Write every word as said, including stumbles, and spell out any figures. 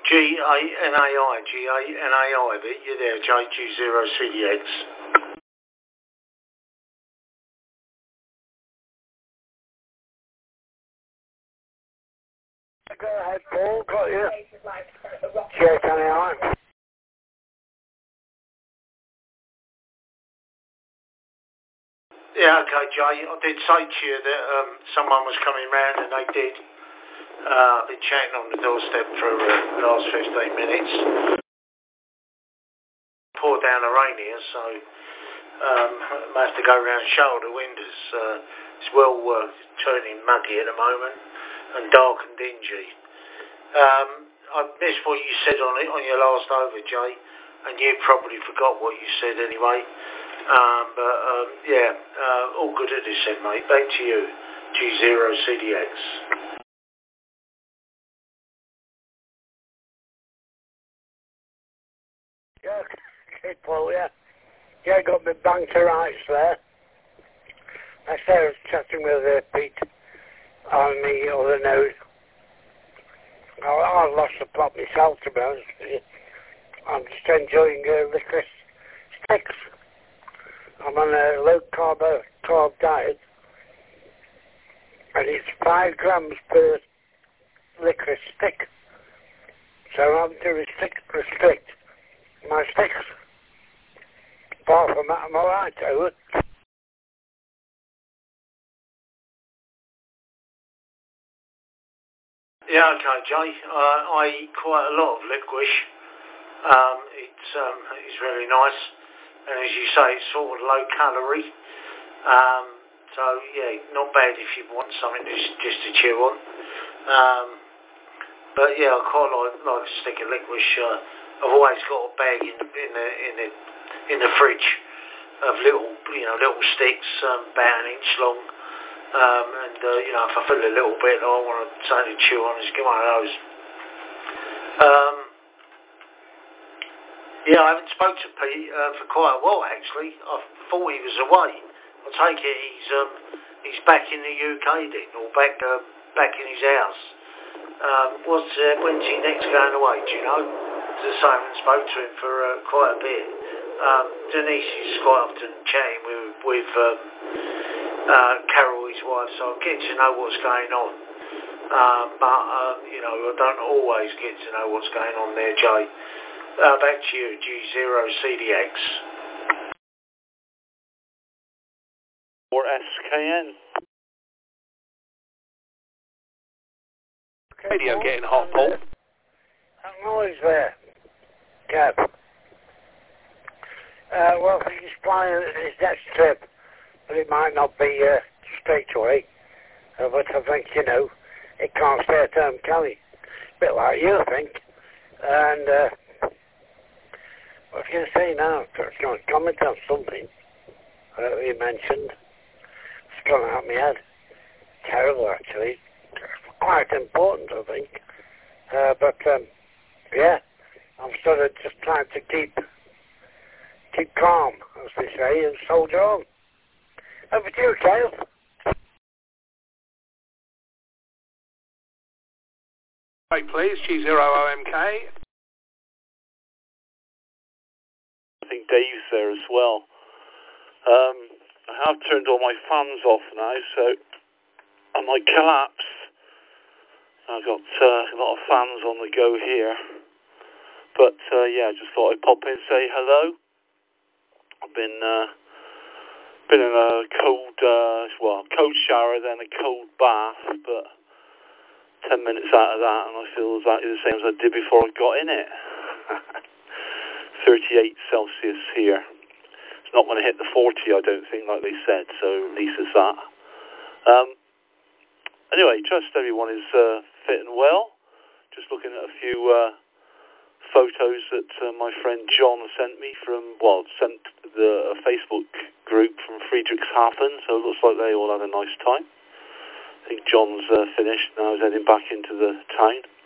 G A N A I, G A N A I, but you're there, J G zero C D X. Go ahead, Paul, got you. G A N A I. Yeah, okay, Jay, I did say to you that um, someone was coming round, and they did. Uh, I've been chatting on the doorstep for uh, the last fifteen minutes. Pour down the rain here, so um, I have to go round and shower the windows. Uh, it's well uh, turning muggy at the moment and dark and dingy. Um, I missed what you said on it on your last over, Jay, and you probably forgot what you said anyway. Um, but um, yeah, uh, all good at this end, mate. Back to you, G zero C D X. Yeah, okay, Paul, yeah. Yeah, got my banker rights there. I said I was chatting with uh, Pete on the other nose. I, I lost the plot myself, to be honest with you. I'm just enjoying uh, licorice sticks. I'm on a low carb, uh, carb diet, and it's five grams per licorice stick. So I'm having to restrict, restrict my sticks. Apart from that, I'm alright, over. Yeah, okay, Jay. Uh, I eat quite a lot of licorice. Um, it's um, it's really nice, and as you say, it's sort of low calorie. Um, so yeah, not bad if you want something just just to chew on. Um, but yeah, I quite like like a stick of licorice. Uh, I've always got a bag in the in the in the in the fridge of little you know little sticks, um, about an inch long. Um, and uh, you know, if I feel a little bit, I want to something to chew on. Just get one of those. Um, Yeah, I haven't spoke to Pete uh, for quite a while actually. I thought he was away. I take it he's um, he's back in the U K then, or back uh, back in his house. Um, what's uh, when's he next going away? Do you know? As I say, I haven't spoke to him for uh, quite a bit. Um, Denise is quite often chatting with with um, uh, Carol, his wife, so I'm getting to know what's going on. Um, but um, you know, I don't always get to know what's going on there, Jay. Uh, back to you, G zero C D X. Or S K N. Okay, Radio Paul, getting hot, Paul. I'm always there. Cap. Uh, well, he's flying his next trip, but it might not be uh, straight away. Uh, but I think, you know, it can't stay at home, can he? A bit like you, I think. And, uh, what can I say now? I'm going to comment on something uh, you mentioned. It's gone out of my head. Terrible, actually. Quite important, I think. Uh, but, um, yeah, I'm sort of just trying to keep keep calm, as they say, and soldier on. Over to you, Kale. Right, please, G zero O M K. I think Dave's there as well. Um, I have turned all my fans off now, so I might collapse. I've got uh, a lot of fans on the go here. But, uh, yeah, just thought I'd pop in and say hello. I've been, uh, been in a cold, uh, well, cold shower, then a cold bath, but ten minutes out of that, and I feel exactly the same as I did before I got in it. thirty-eight Celsius here. It's not going to hit the forty, I don't think, like they said, so at least it's that. Um, anyway, trust everyone is uh, fitting well. Just looking at a few uh, photos that uh, my friend John sent me from, well, sent the a Facebook group from Friedrichshafen, so it looks like they all had a nice time. I think John's uh, finished, now he's heading back into the town.